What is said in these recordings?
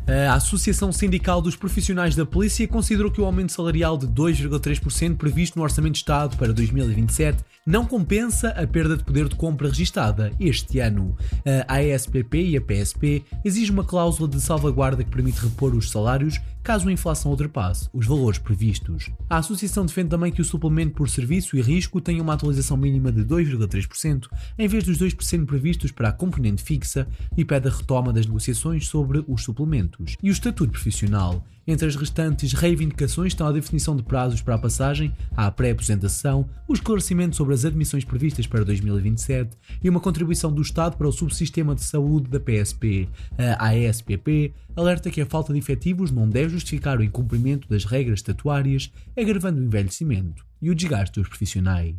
A Associação Sindical dos Profissionais da Polícia considerou que o aumento salarial de 2,3% previsto no Orçamento de Estado para 2027 não compensa a perda de poder de compra registada este ano. A ASPP e a PSP exigem uma cláusula de salvaguarda que permite repor os salários caso a inflação ultrapasse os valores previstos. A associação defende também que o suplemento por serviço e risco tenha uma atualização mínima de 2,3% em vez dos 2% previstos para a componente fixa e pede a retoma das negociações sobre os suplementos. E o estatuto profissional. Entre as restantes reivindicações estão a definição de prazos para a passagem à pré-aposentação, o esclarecimento sobre as admissões previstas para 2027 e uma contribuição do Estado para o subsistema de saúde da PSP. A ASPP alerta que a falta de efetivos não deve justificar o incumprimento das regras estatuárias, agravando o envelhecimento e o desgaste dos profissionais.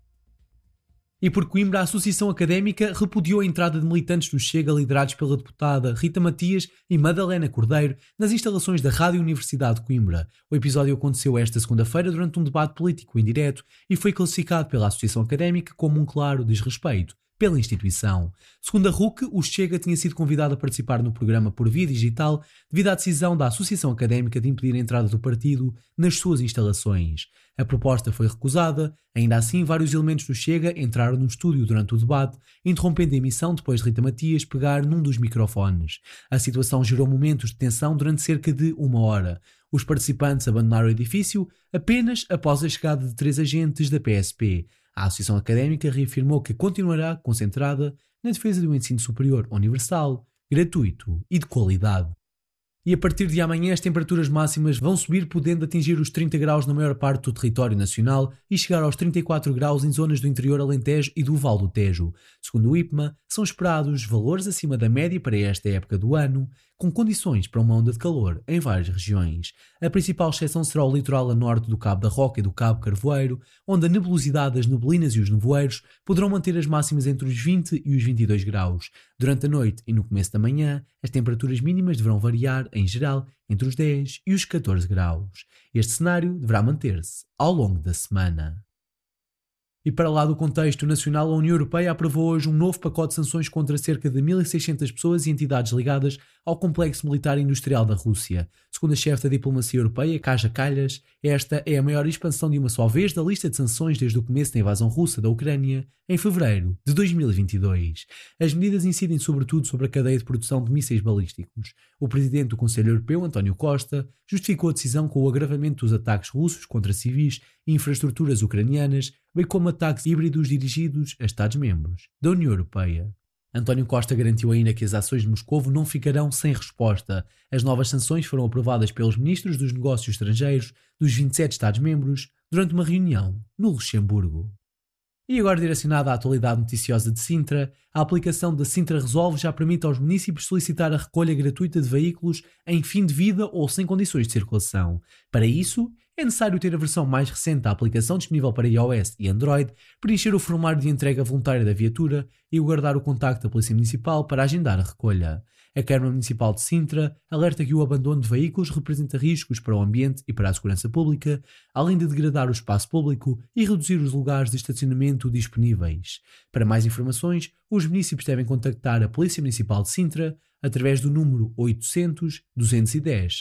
E por Coimbra, a Associação Académica repudiou a entrada de militantes do Chega liderados pela deputada Rita Matias e Madalena Cordeiro nas instalações da Rádio Universidade de Coimbra. O episódio aconteceu esta segunda-feira durante um debate político indireto e foi classificado pela Associação Académica como um claro desrespeito pela instituição. Segundo a RUC, o Chega tinha sido convidado a participar no programa por via digital devido à decisão da Associação Académica de impedir a entrada do partido nas suas instalações. A proposta foi recusada, ainda assim vários elementos do Chega entraram no estúdio durante o debate, interrompendo a emissão depois de Rita Matias pegar num dos microfones. A situação gerou momentos de tensão durante cerca de 1 hora. Os participantes abandonaram o edifício apenas após a chegada de 3 agentes da PSP. A Associação Académica reafirmou que continuará concentrada na defesa de um ensino superior universal, gratuito e de qualidade. E a partir de amanhã as temperaturas máximas vão subir, podendo atingir os 30 graus na maior parte do território nacional e chegar aos 34 graus em zonas do interior Alentejo e do Val do Tejo. Segundo o IPMA, são esperados valores acima da média para esta época do ano, com condições para uma onda de calor em várias regiões. A principal exceção será o litoral a norte do Cabo da Roca e do Cabo Carvoeiro, onde a nebulosidade das neblinas e os nevoeiros poderão manter as máximas entre os 20 e os 22 graus. Durante a noite e no começo da manhã, as temperaturas mínimas deverão variar, em geral, entre os 10 e os 14 graus. Este cenário deverá manter-se ao longo da semana. E para lá do contexto nacional, a União Europeia aprovou hoje um novo pacote de sanções contra cerca de 1.600 pessoas e entidades ligadas ao complexo militar e industrial da Rússia. Segundo a chefe da diplomacia europeia, Kaja Kallas, esta é a maior expansão de uma só vez da lista de sanções desde o começo da invasão russa da Ucrânia, em fevereiro de 2022. As medidas incidem sobretudo sobre a cadeia de produção de mísseis balísticos. O presidente do Conselho Europeu, António Costa, justificou a decisão com o agravamento dos ataques russos contra civis e infraestruturas ucranianas, bem como ataques híbridos dirigidos a Estados-membros da União Europeia. António Costa garantiu ainda que as ações de Moscovo não ficarão sem resposta. As novas sanções foram aprovadas pelos ministros dos negócios estrangeiros dos 27 Estados-membros durante uma reunião no Luxemburgo. E agora direcionada à atualidade noticiosa de Sintra, a aplicação da Sintra Resolve já permite aos municípios solicitar a recolha gratuita de veículos em fim de vida ou sem condições de circulação. Para isso, é necessário ter a versão mais recente da aplicação disponível para iOS e Android, preencher o formulário de entrega voluntária da viatura e guardar o contacto da Polícia Municipal para agendar a recolha. A Câmara Municipal de Sintra alerta que o abandono de veículos representa riscos para o ambiente e para a segurança pública, além de degradar o espaço público e reduzir os lugares de estacionamento disponíveis. Para mais informações, os municípios devem contactar a Polícia Municipal de Sintra através do número 800 210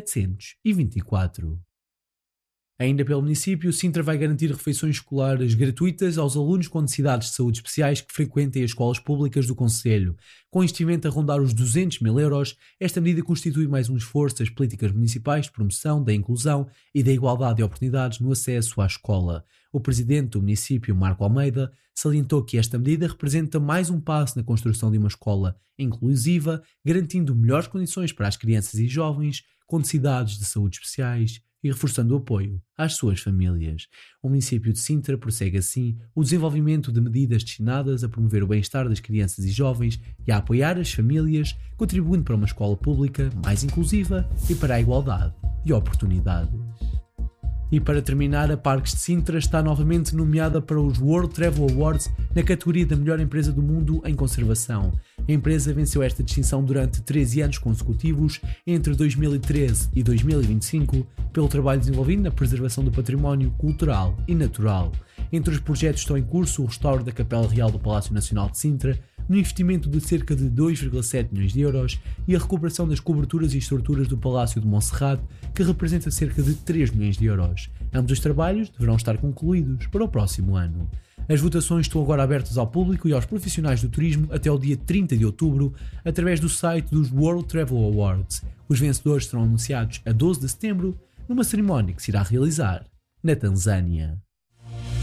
724. Ainda pelo município, Sintra vai garantir refeições escolares gratuitas aos alunos com necessidades de saúde especiais que frequentem as escolas públicas do concelho. Com investimento a rondar os 200 mil euros, esta medida constitui mais um esforço das políticas municipais de promoção da inclusão e da igualdade de oportunidades no acesso à escola. O presidente do município, Marco Almeida, salientou que esta medida representa mais um passo na construção de uma escola inclusiva, garantindo melhores condições para as crianças e jovens com necessidades de saúde especiais e reforçando o apoio às suas famílias. O município de Sintra prossegue assim o desenvolvimento de medidas destinadas a promover o bem-estar das crianças e jovens e a apoiar as famílias, contribuindo para uma escola pública mais inclusiva e para a igualdade de oportunidades. E para terminar, a Parques de Sintra está novamente nomeada para os World Travel Awards na categoria da melhor empresa do mundo em conservação. A empresa venceu esta distinção durante 13 anos consecutivos, entre 2013 e 2025, pelo trabalho desenvolvido na preservação do património cultural e natural. Entre os projetos estão em curso o restauro da Capela Real do Palácio Nacional de Sintra, no investimento de cerca de 2,7 milhões de euros e a recuperação das coberturas e estruturas do Palácio de Monserrate, que representa cerca de 3 milhões de euros. Ambos os trabalhos deverão estar concluídos para o próximo ano. As votações estão agora abertas ao público e aos profissionais do turismo até o dia 30 de outubro, através do site dos World Travel Awards. Os vencedores serão anunciados a 12 de setembro, numa cerimónia que se irá realizar na Tanzânia.